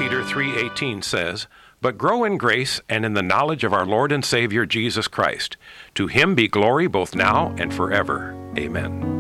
Peter 3:18 says, "But grow in grace and in the knowledge of our Lord and Savior Jesus Christ. To him be glory both now and forever. Amen."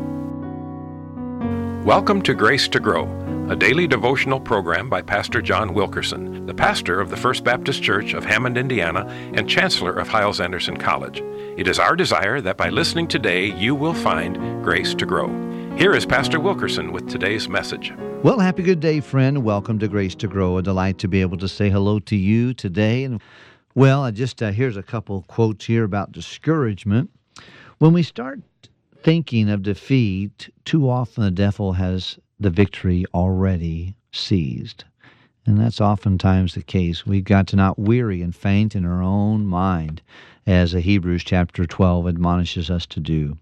Welcome to Grace to Grow, a daily devotional program by Pastor John Wilkerson, the pastor of the First Baptist Church of Hammond, Indiana, and chancellor of Hyles-Anderson College. It is our desire that by listening today, you will find grace to grow. Here is Pastor Wilkerson with today's message. Well, happy good day, friend. Welcome to Grace to Grow. A delight to be able to say hello to you today. And well, here's a couple quotes here about discouragement. When we start thinking of defeat, too often the devil has the victory already seized. And that's oftentimes the case. We've got to not weary and faint in our own mind, as Hebrews chapter 12 admonishes us to do.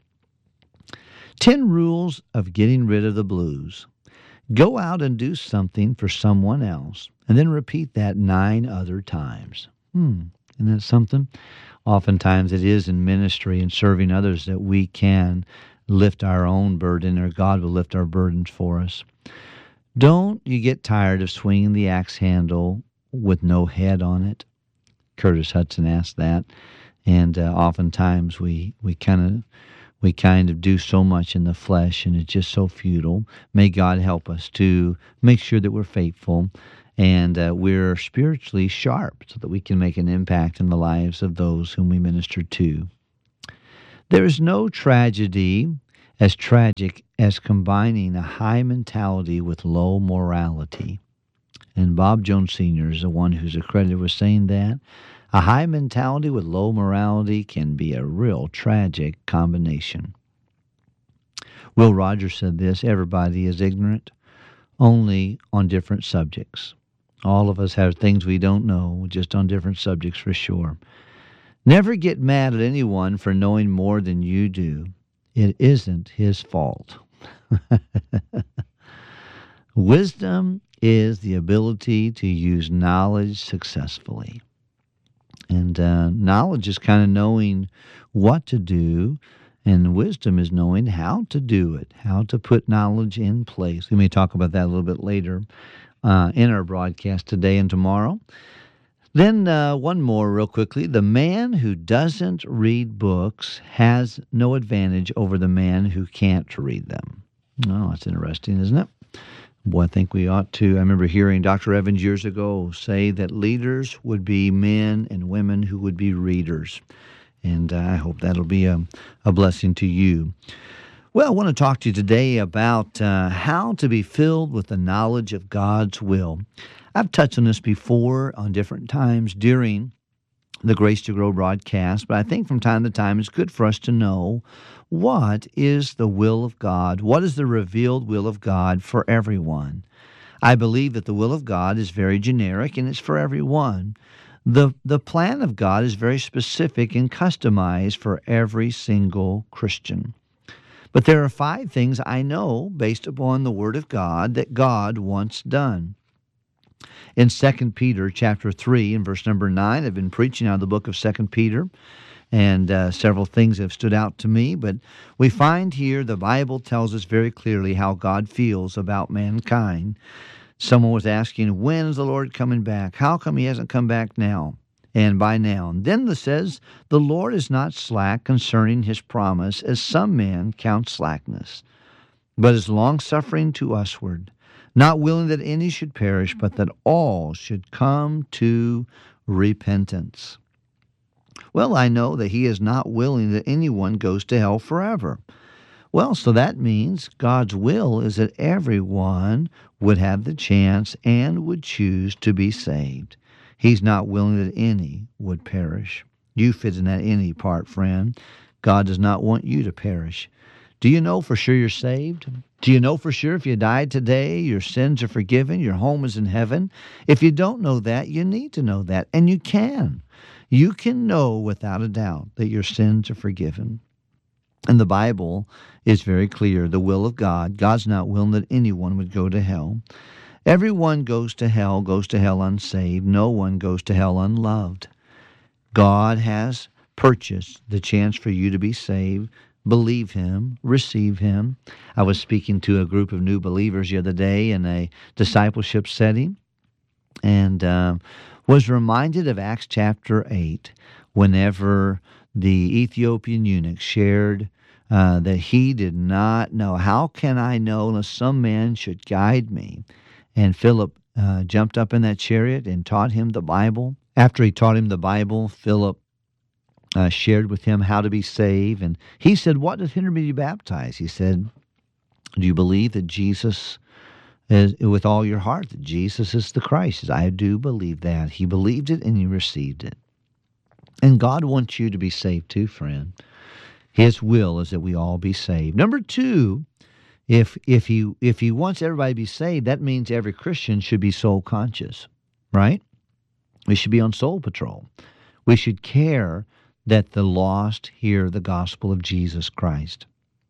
10 rules of getting rid of the blues. Go out and do something for someone else, and then repeat that 9 other times. Isn't that something? Oftentimes it is in ministry and serving others that we can lift our own burden, or God will lift our burdens for us. Don't you get tired of swinging the axe handle with no head on it? Curtis Hudson asked that. And oftentimes we kind of do so much in the flesh, and it's just so futile. May God help us to make sure that we're faithful and we're spiritually sharp so that we can make an impact in the lives of those whom we minister to. There is no tragedy as tragic as combining a high mentality with low morality. And Bob Jones Sr. is the one who's accredited with saying that. A high mentality with low morality can be a real tragic combination. Will Rogers said this: everybody is ignorant, only on different subjects. All of us have things we don't know, just on different subjects for sure. Never get mad at anyone for knowing more than you do. It isn't his fault. Wisdom is the ability to use knowledge successfully. And knowledge is kind of knowing what to do, and wisdom is knowing how to do it, how to put knowledge in place. We may talk about that a little bit later in our broadcast today and tomorrow. Then one more real quickly. The man who doesn't read books has no advantage over the man who can't read them. Oh, that's interesting, isn't it? Boy, I think we ought to. I remember hearing Dr. Evans years ago say that leaders would be men and women who would be readers. And I hope that'll be a blessing to you. Well, I want to talk to you today about how to be filled with the knowledge of God's will. I've touched on this before on different times during the Grace to Grow broadcast, but I think from time to time it's good for us to know what is the will of God, what is the revealed will of God for everyone. I believe that the will of God is very generic and it's for everyone. The plan of God is very specific and customized for every single Christian. But there are 5 things I know based upon the Word of God that God wants done. In 2 Peter chapter 3 and verse number 9, I've been preaching out of the book of 2 Peter, and several things have stood out to me, but we find here the Bible tells us very clearly how God feels about mankind. Someone was asking, when is the Lord coming back? How come he hasn't come back now? And by now. And then it says, the Lord is not slack concerning his promise, as some men count slackness, but is longsuffering to usward, not willing that any should perish, but that all should come to repentance. Well, I know that he is not willing that anyone goes to hell forever. Well, so that means God's will is that everyone would have the chance and would choose to be saved. He's not willing that any would perish. You fit in that any part, friend. God does not want you to perish. Do you know for sure you're saved? Do you know for sure if you died today, your sins are forgiven, your home is in heaven? If you don't know that, you need to know that, and you can. You can know without a doubt that your sins are forgiven. And the Bible is very clear, the will of God. God's not willing that anyone would go to hell. Everyone goes to hell unsaved. No one goes to hell unloved. God has purchased the chance for you to be saved. Believe him, receive him. I was speaking to a group of new believers the other day in a discipleship setting, and was reminded of Acts chapter 8 whenever the Ethiopian eunuch shared that he did not know. How can I know unless some man should guide me? And Philip jumped up in that chariot and taught him the Bible. After he taught him the Bible, Philip shared with him how to be saved. And he said, "What does hinder me to be baptized?" He said, "Do you believe that Jesus is, with all your heart, that Jesus is the Christ?" He said, "I do believe that." He believed it and he received it. And God wants you to be saved too, friend. His will is that we all be saved. Number two, if he wants everybody to be saved, that means every Christian should be soul conscious, right? We should be on soul patrol. We should care that the lost hear the gospel of Jesus Christ.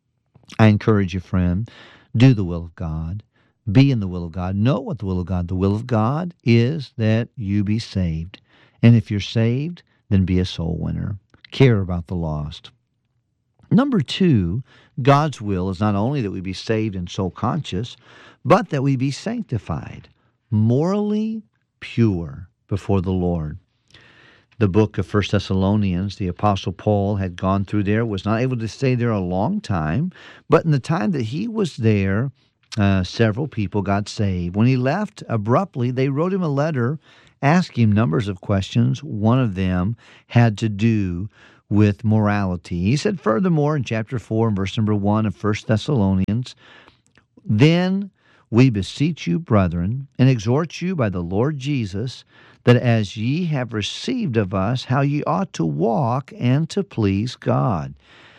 I encourage you, friend, do the will of God. Be in the will of God. Know what the will of God. The will of God is that you be saved. And if you're saved, then be a soul winner. Care about the lost. Number two, God's will is not only that we be saved and soul conscious, but that we be sanctified, morally pure before the Lord. The book of 1 Thessalonians, the Apostle Paul had gone through there, was not able to stay there a long time, but in the time that he was there, several people got saved. When he left abruptly, they wrote him a letter asking him numbers of questions. One of them had to do with morality. He said, furthermore, in chapter 4 and verse number 1 of 1 Thessalonians, "Then we beseech you, brethren, and exhort you by the Lord Jesus, that as ye have received of us how ye ought to walk and to please God,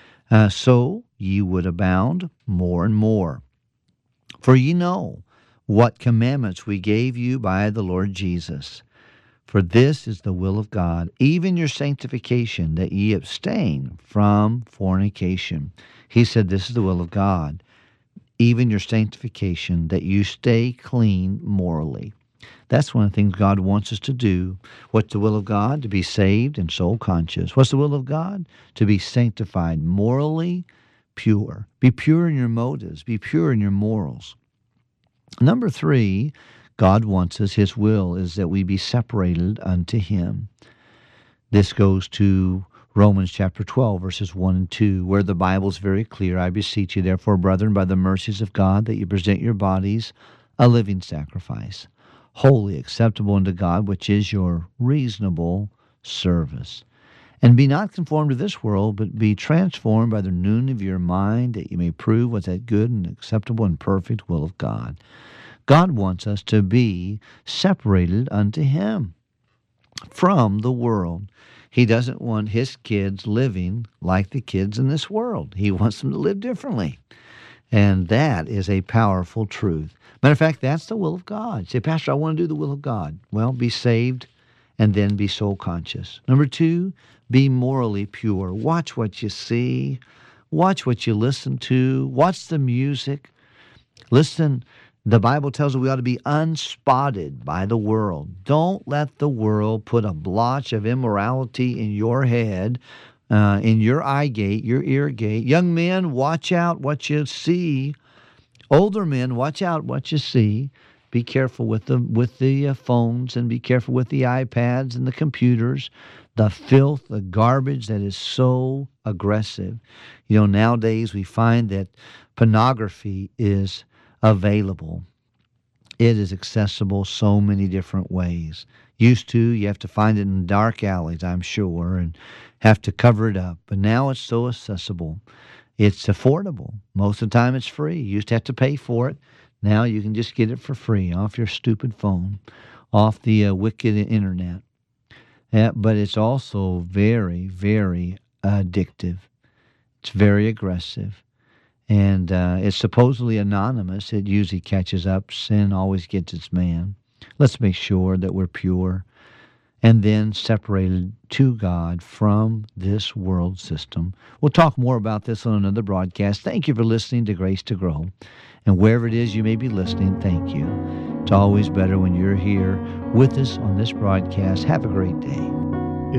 so ye would abound more and more. For ye know what commandments we gave you by the Lord Jesus. For this is the will of God, even your sanctification, that ye abstain from fornication." He said this is the will of God, even your sanctification, that you stay clean morally. That's one of the things God wants us to do. What's the will of God? To be saved and soul conscious. What's the will of God? To be sanctified, morally pure. Be pure in your motives. Be pure in your morals. Number three, God wants us, His will is that we be separated unto Him. This goes to Romans chapter 12, verses 1 and 2, where the Bible is very clear. "I beseech you, therefore, brethren, by the mercies of God, that you present your bodies a living sacrifice, holy, acceptable unto God, which is your reasonable service. And be not conformed to this world, but be transformed by the renewing of your mind, that you may prove what's that good and acceptable and perfect will of God." God wants us to be separated unto Him from the world. He doesn't want His kids living like the kids in this world. He wants them to live differently. And that is a powerful truth. Matter of fact, that's the will of God. You say, "Pastor, I want to do the will of God." Well, be saved and then be soul conscious. Number two, be morally pure. Watch what you see. Watch what you listen to. Watch the music. Listen. The Bible tells us we ought to be unspotted by the world. Don't let the world put a blotch of immorality in your head, in your eye gate, your ear gate. Young men, watch out what you see. Older men, watch out what you see. Be careful with the phones, and be careful with the iPads and the computers. The filth, the garbage that is so aggressive. You know, nowadays we find that pornography is available. It is accessible so many different ways. Used to, you have to find it in dark alleys, I'm sure, and have to cover it up. But now it's so accessible. It's affordable. Most of the time it's free. You used to have to pay for it. Now you can just get it for free off your stupid phone, off the wicked internet. But it's also very, very addictive. It's very aggressive. And it's supposedly anonymous. It usually catches up. Sin always gets its man. Let's make sure that we're pure and then separated to God from this world system. We'll talk more about this on another broadcast. Thank you for listening to Grace to Grow. And wherever it is you may be listening, thank you. It's always better when you're here with us on this broadcast. Have a great day.